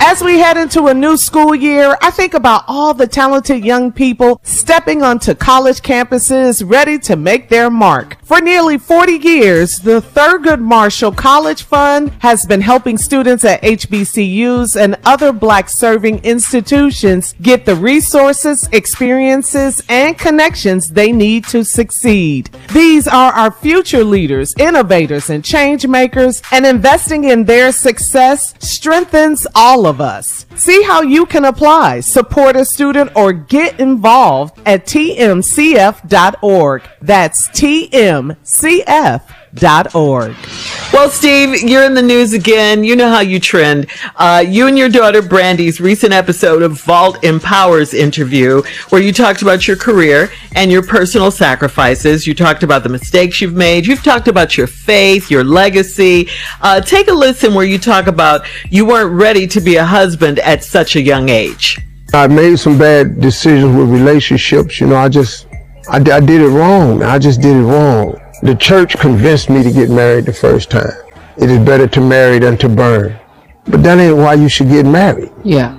As we head into a new school year, I think about all the talented young people stepping onto college campuses ready to make their mark. For nearly 40 years, the Thurgood Marshall College Fund has been helping students at HBCUs and other Black-serving institutions get the resources, experiences, and connections they need to succeed. These are our future leaders, innovators, and change makers, and investing in their success strengthens all of us. See how you can apply, support a student, or get involved at tmcf.org. That's tmcf.org. Well, Steve, you're in the news again. You know how you trend. You and your daughter Brandy's recent episode of Vault Empowers interview, where you talked about your career and your personal sacrifices. You talked about the mistakes you've made. You've talked about your faith, your legacy. Take a listen where you talk about you weren't ready to be a husband at such a young age. I made some bad decisions with relationships. I did it wrong. I just did it wrong. The church convinced me to get married the first time. It is better to marry than to burn. But that ain't why you should get married. Yeah.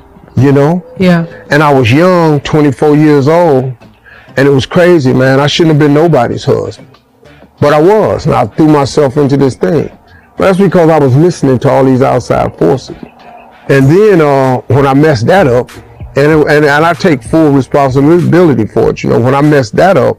Yeah. And I was young, 24 years old, and it was crazy, man. I shouldn't have been nobody's husband. But I was, and I threw myself into this thing. But that's because I was listening to all these outside forces. And then when I messed that up, and I take full responsibility for it, when I messed that up,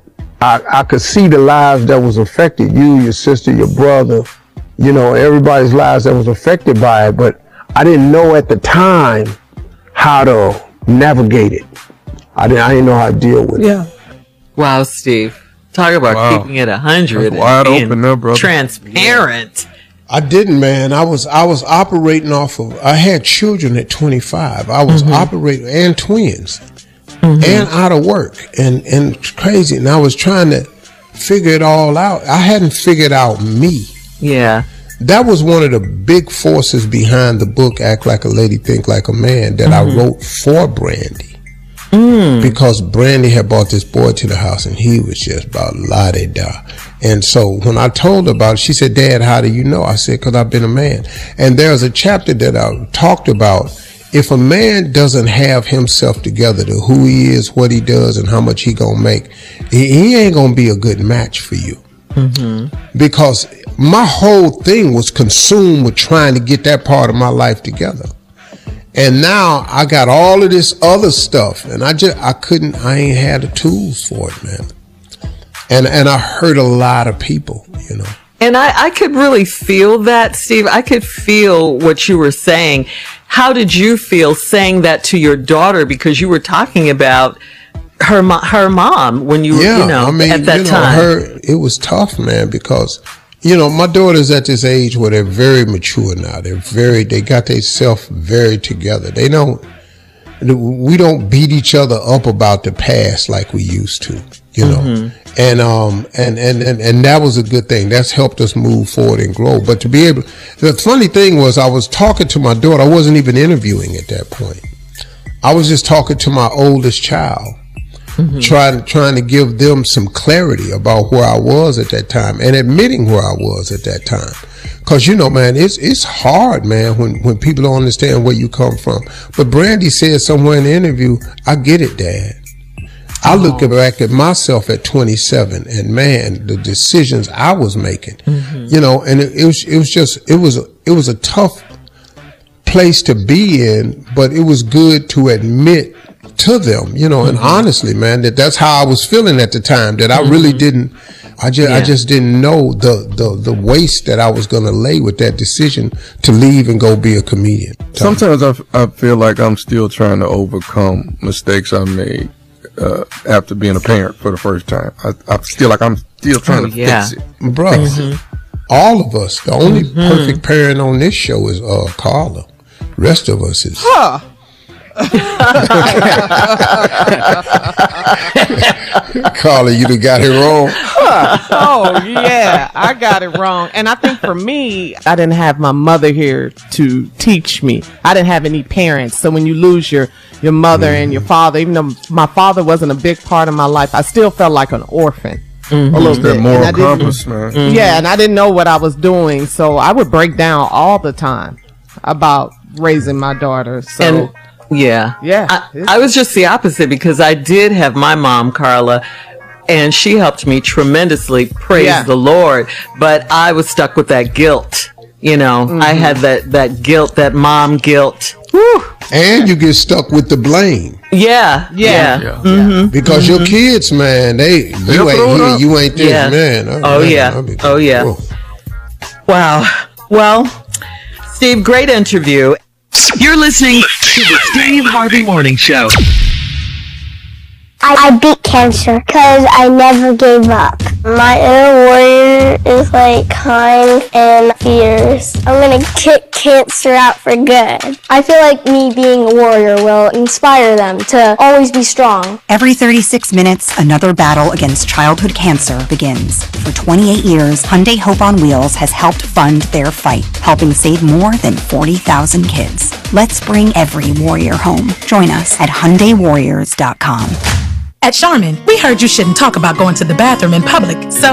I could see the lives that was affected, you, your sister, your brother, everybody's lives that was affected by it, but I didn't know at the time how to navigate it. I didn't know how to deal with it. Yeah. Wow, Steve. Talk about keeping it 100 and wide being open there, brother. Transparent. I didn't, man. I was operating off of, I had children at 25. I was operating, and twins. And out of work and crazy. And I was trying to figure it all out. I hadn't figured out me. Yeah. That was one of the big forces behind the book, Act Like a Lady, Think Like a Man, that I wrote for Brandy. Because Brandy had brought this boy to the house and he was just about la-de-da. And so when I told her about it, she said, Dad, how do you know? I said, because I've been a man. And there's a chapter that I talked about. If a man doesn't have himself together to who he is, what he does, and how much he gonna make, he ain't gonna be a good match for you. Because my whole thing was consumed with trying to get that part of my life together. And now I got all of this other stuff, and I ain't had the tools for it, man. And I hurt a lot of people, And I could really feel that, Steve. I could feel what you were saying. How did you feel saying that to your daughter? Because you were talking about her mom when you were, at that time. It was tough, man, because, my daughter's at this age where they're very mature now. They got themselves very together. We don't beat each other up about the past like we used to, And that was a good thing. That's helped us move forward and grow. But the funny thing was, I was talking to my daughter. I wasn't even interviewing at that point. I was just talking to my oldest child, trying to give them some clarity about where I was at that time and admitting where I was at that time. Cause man, it's hard, man, when people don't understand where you come from. But Brandy said somewhere in the interview, I get it, Dad. I look back at myself at 27 and man, the decisions I was making, and it was a tough place to be in, but it was good to admit to them, and honestly, man, that's how I was feeling at the time, that I really didn't, I just didn't know the waste that I was going to lay with that decision to leave and go be a comedian. Sometimes I feel like I'm still trying to overcome mistakes I made after being a parent for the first time. I feel like I'm still trying to fix it. Bro, all of us, the only perfect parent on this show is Carla. Rest of us is... Carla, you done got it wrong. Oh yeah, I got it wrong. And I think for me, I didn't have my mother here to teach me. I didn't have any parents. So when you lose your mother and your father, even though my father wasn't a big part of my life, I still felt like an orphan. A little bit. Moral compass, man. Yeah, and I didn't know what I was doing, so I would break down all the time. about raising my daughter. So. And yeah. I was just the opposite because I did have my mom, Carla, and she helped me tremendously, praise the Lord. But I was stuck with that guilt. You know, I had that guilt, that mom guilt. Whew. And you get stuck with the blame. Yeah. Mm-hmm. Because your kids, man, you ain't here, you ain't this, man. Oh yeah. Wow. Well, Steve, great interview. You're listening to the Steve Harvey Morning Show. I beat cancer because I never gave up. My inner warrior is like kind and fierce. I'm gonna kick cancer out for good. I feel like me being a warrior will inspire them to always be strong. Every 36 minutes, another battle against childhood cancer begins. For 28 years, Hyundai Hope on Wheels has helped fund their fight, helping save more than 40,000 kids. Let's bring every warrior home. Join us at HyundaiWarriors.com. At Charmin, we heard you shouldn't talk about going to the bathroom in public, so